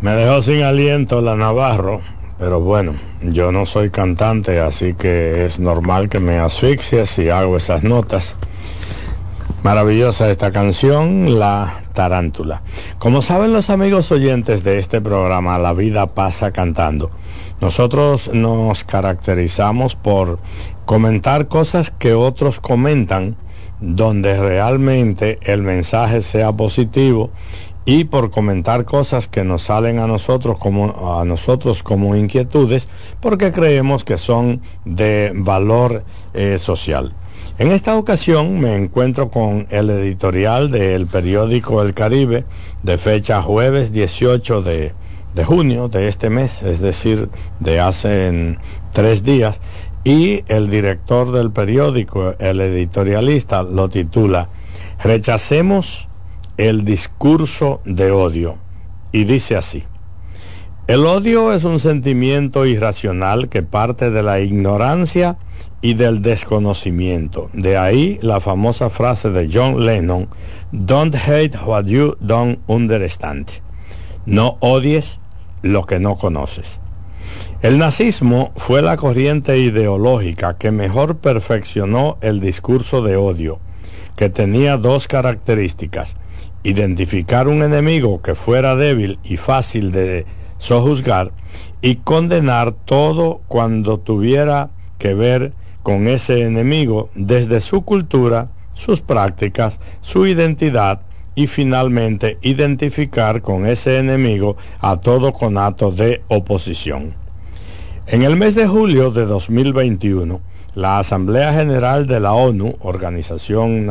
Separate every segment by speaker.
Speaker 1: Me dejó sin aliento la Navarro, pero bueno, yo no soy cantante, así que es normal que me asfixie si hago esas notas. Maravillosa esta canción, La Tarántula. Como saben los amigos oyentes de este programa, La Vida Pasa Cantando, nosotros nos caracterizamos por comentar cosas que otros comentan, donde realmente el mensaje sea positivo, y por comentar cosas que nos salen a nosotros como inquietudes, porque creemos que son de valor social. En esta ocasión me encuentro con el editorial del periódico El Caribe, de fecha jueves 18 de junio de este mes, es decir, de hace 3 días, y el director del periódico, el editorialista, lo titula "Rechacemos el discurso de odio", y dice así: el odio es un sentimiento irracional que parte de la ignorancia y del desconocimiento. De ahí la famosa frase de John Lennon: "Don't hate what you don't understand". No odies lo que no conoces. El nazismo fue la corriente ideológica que mejor perfeccionó el discurso de odio, que tenía 2 características: identificar un enemigo que fuera débil y fácil de sojuzgar, y condenar todo cuando tuviera que ver con ese enemigo, desde su cultura, sus prácticas, su identidad, y finalmente identificar con ese enemigo a todo conato de oposición. En el mes de julio de 2021, la Asamblea General de la ONU, Organización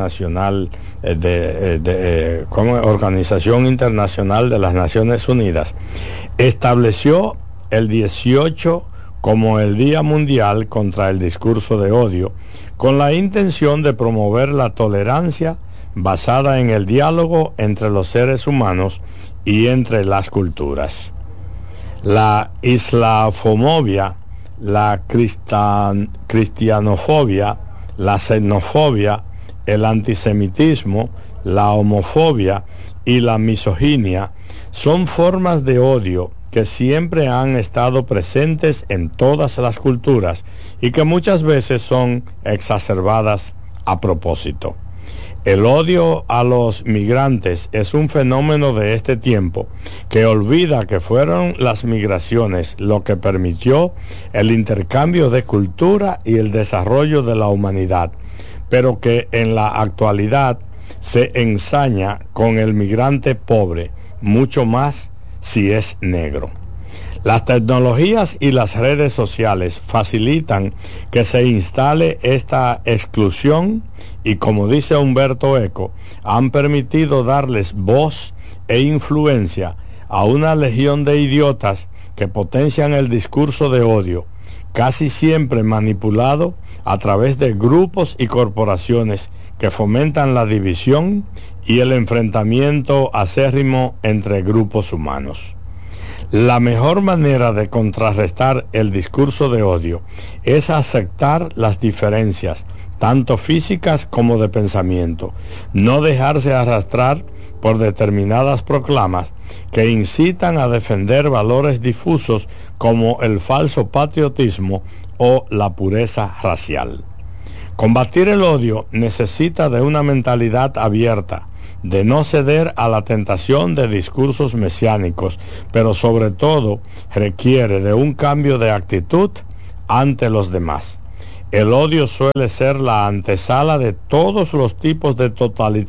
Speaker 1: Internacional de las Naciones Unidas, estableció el 18 como el Día Mundial contra el Discurso de Odio, con la intención de promover la tolerancia basada en el diálogo entre los seres humanos y entre las culturas. La islamofobia, la cristianofobia, la xenofobia, el antisemitismo, la homofobia y la misoginia son formas de odio que siempre han estado presentes en todas las culturas y que muchas veces son exacerbadas a propósito. El odio a los migrantes es un fenómeno de este tiempo que olvida que fueron las migraciones lo que permitió el intercambio de cultura y el desarrollo de la humanidad, pero que en la actualidad se ensaña con el migrante pobre, mucho más si es negro. Las tecnologías y las redes sociales facilitan que se instale esta exclusión y, como dice Humberto Eco, han permitido darles voz e influencia a una legión de idiotas que potencian el discurso de odio, casi siempre manipulado a través de grupos y corporaciones que fomentan la división y el enfrentamiento acérrimo entre grupos humanos. La mejor manera de contrarrestar el discurso de odio es aceptar las diferencias, tanto físicas como de pensamiento, no dejarse arrastrar por determinadas proclamas que incitan a defender valores difusos como el falso patriotismo o la pureza racial. Combatir el odio necesita de una mentalidad abierta, de no ceder a la tentación de discursos mesiánicos, pero sobre todo requiere de un cambio de actitud ante los demás. El odio suele ser la antesala de todos los tipos de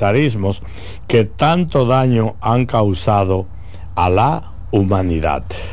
Speaker 1: totalitarismos que tanto daño han causado a la humanidad.